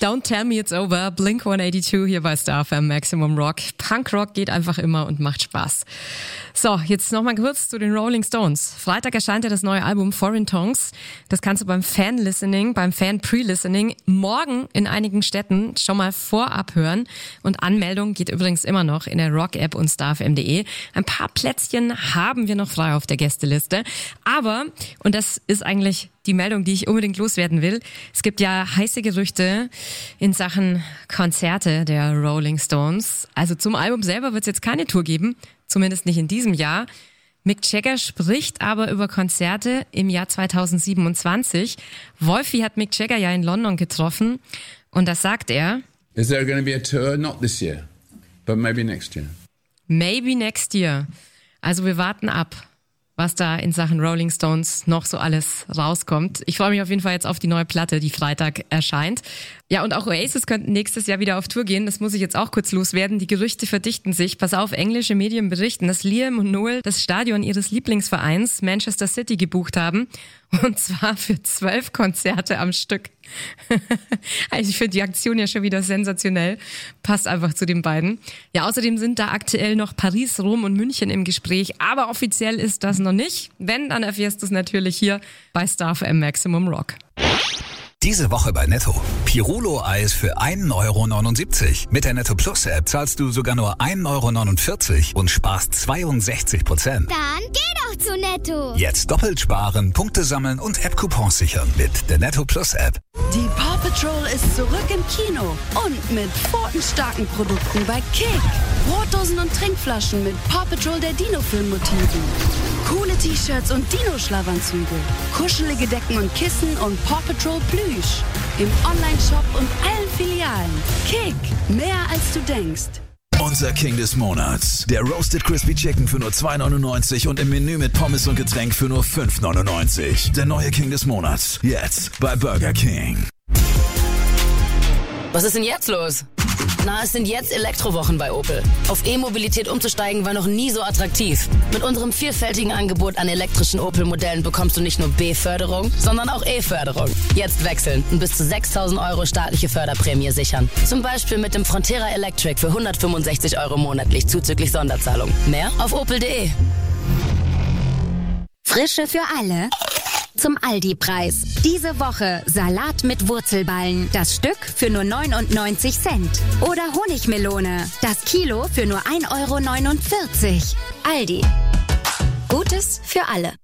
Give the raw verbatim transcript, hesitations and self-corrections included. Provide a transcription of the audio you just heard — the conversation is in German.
Don't Tell Me It's Over, Blink hundertzweiundachtzig hier bei Star F M Maximum Rock. Punkrock geht einfach immer und macht Spaß. So, jetzt nochmal kurz zu den Rolling Stones. Freitag erscheint ja das neue Album Foreign Tongues. Das kannst du beim Fan-Listening, beim Fan-Pre-Listening morgen in einigen Städten schon mal vorab hören. Und Anmeldung geht übrigens immer noch in der Rock-App und starfm punkt de. Ein paar Plätzchen haben wir noch frei auf der Gästeliste. Aber, und das ist eigentlich die Meldung, die ich unbedingt loswerden will, es gibt ja heiße Gerüchte in Sachen Konzerte der Rolling Stones. Also zum Album selber wird es jetzt keine Tour geben, zumindest nicht in diesem Jahr. Mick Jagger spricht aber über Konzerte im Jahr zweitausendsiebenundzwanzig. Wolfi hat Mick Jagger ja in London getroffen und da sagt er: Is there going to be a tour? Not this year, but maybe next year. Maybe next year. Also wir warten ab, was da in Sachen Rolling Stones noch so alles rauskommt. Ich freue mich auf jeden Fall jetzt auf die neue Platte, die Freitag erscheint. Ja, und auch Oasis könnten nächstes Jahr wieder auf Tour gehen. Das muss ich jetzt auch kurz loswerden. Die Gerüchte verdichten sich. Pass auf, englische Medien berichten, dass Liam und Noel das Stadion ihres Lieblingsvereins Manchester City gebucht haben. Und zwar für zwölf Konzerte am Stück. Also ich finde die Aktion ja schon wieder sensationell. Passt einfach zu den beiden. Ja, außerdem sind da aktuell noch Paris, Rom und München im Gespräch. Aber offiziell ist das noch nicht. Wenn, dann erfährst du es natürlich hier bei Star F M Maximum Rock. Diese Woche bei Netto. Pirulo-Eis für ein Euro neunundsiebzig. Mit der Netto Plus App zahlst du sogar nur ein Euro neunundvierzig und sparst zweiundsechzig Prozent. Dann geh doch zu Netto. Jetzt doppelt sparen, Punkte sammeln und App-Coupons sichern mit der Netto Plus App. Die Paw Patrol ist zurück im Kino und mit pfotenstarken Produkten bei Kick. Brotdosen und Trinkflaschen mit Paw Patrol der Dino-Film-Motiven. Coole T-Shirts und Dino-Schlafanzüge. Kuschelige Decken und Kissen und Paw Patrol Plüsch. Im Online-Shop und allen Filialen. Kick, mehr als du denkst. Unser King des Monats. Der Roasted Crispy Chicken für nur zwei neunundneunzig und im Menü mit Pommes und Getränk für nur fünf neunundneunzig. Der neue King des Monats. Jetzt bei Burger King. Was ist denn jetzt los? Na, es sind jetzt Elektrowochen bei Opel. Auf E-Mobilität umzusteigen war noch nie so attraktiv. Mit unserem vielfältigen Angebot an elektrischen Opel-Modellen bekommst du nicht nur B-Förderung, sondern auch E-Förderung. Jetzt wechseln und bis zu sechstausend Euro staatliche Förderprämie sichern. Zum Beispiel mit dem Frontera Electric für hundertfünfundsechzig Euro monatlich zuzüglich Sonderzahlung. Mehr auf opel punkt de. Frische für alle. Zum Aldi-Preis. Diese Woche Salat mit Wurzelballen. Das Stück für nur neunundneunzig Cent. Oder Honigmelone. Das Kilo für nur ein Euro neunundvierzig. Aldi. Gutes für alle.